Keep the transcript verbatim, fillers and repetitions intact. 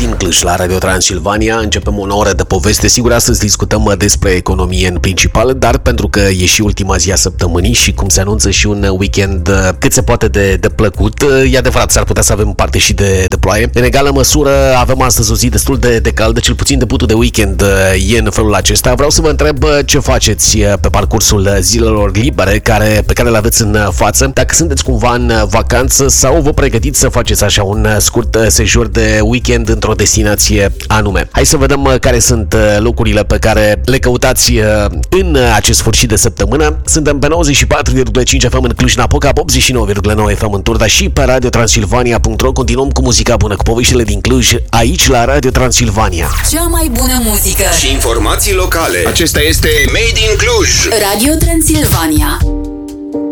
Made in Cluj la Radio Transilvania. Începem o oră de poveste. Sigur, astăzi discutăm despre economie în principal, dar pentru că e și ultima zi a săptămânii și cum se anunță și un weekend cât se poate de, de plăcut, e adevărat, s-ar putea să avem parte și de, de ploaie. În egală măsură avem astăzi o zi destul de, de caldă, cel puțin debutul de weekend e în felul acesta. Vreau să vă întreb ce faceți pe parcursul zilelor libere care, pe care le aveți în față, dacă sunteți cumva în vacanță sau vă pregătiți să faceți așa un scurt sejur de weekend într-o destinație anume. Hai să vedem care sunt locurile pe care le căutați în acest sfârșit de săptămână. Suntem pe nouăzeci și patru virgulă cinci F M în Cluj-Napoca, optzeci și nouă virgulă nouă F M în Turda și pe radio transilvania punct ro. Continuăm cu muzica bună, cu poveștile din Cluj, aici la Radio Transilvania. Cea mai bună muzică și informații locale. Acesta este Made in Cluj. Radio Transilvania.